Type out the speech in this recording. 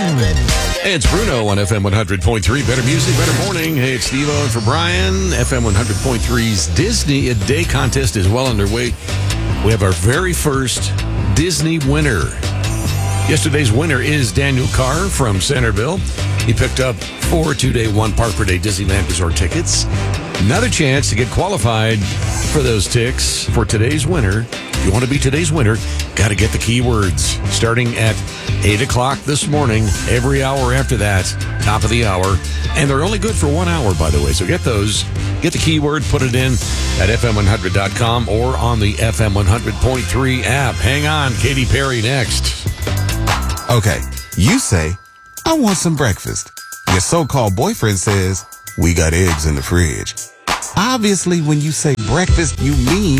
Hey, it's Bruno on FM 100.3. Better music, better morning. Hey, it's Steve and for Brian. FM 100.3's Disney A Day contest is well underway. We have our very first Disney winner. Yesterday's winner is Daniel Carr from Centerville. He picked up 4 two-day, 1 park per day Disneyland Resort tickets. Another chance to get qualified for those ticks for today's winner. If you want to be today's winner, got to get the keywords starting at 8 o'clock this morning, every hour after that, top of the hour. And they're only good for 1 hour, by the way. So get those, get the keyword, put it in at FM100.com or on the FM 100.3 app. Hang on, Katy Perry next. Okay, you say, I want some breakfast. Your so-called boyfriend says, we got eggs in the fridge. Obviously, when you say breakfast, you mean